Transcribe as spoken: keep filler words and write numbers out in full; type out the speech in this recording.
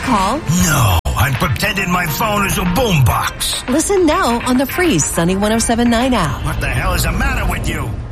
call? No, I'm pretending my phone is a boombox. Listen now on the free Sunny one oh seven point nine app. What the hell is the matter with you?